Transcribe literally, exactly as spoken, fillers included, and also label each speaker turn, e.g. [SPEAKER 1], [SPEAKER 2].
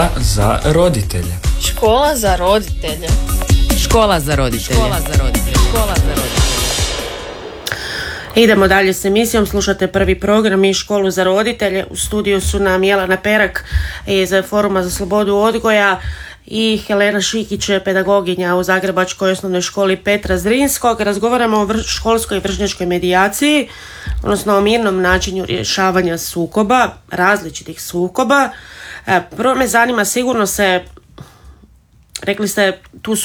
[SPEAKER 1] Škola za roditelje.
[SPEAKER 2] Škola za roditelje.
[SPEAKER 3] Škola za roditelje. Škola za roditelje. Škola za roditelje.
[SPEAKER 4] Idemo dalje s emisijom, slušate prvi program i Školu za roditelje. U studiju su nam Jelena Perak iz Foruma za slobodu odgoja i Helena Šikić, pedagoginja u Zagrebačkoj osnovnoj školi Petra Zrinskog. Razgovaramo o vrš- školskoj i vršnjačkoj medijaciji, odnosno o mirnom načinu rješavanja sukoba, različitih sukoba. Prvo me zanima, sigurno se, rekli ste, tu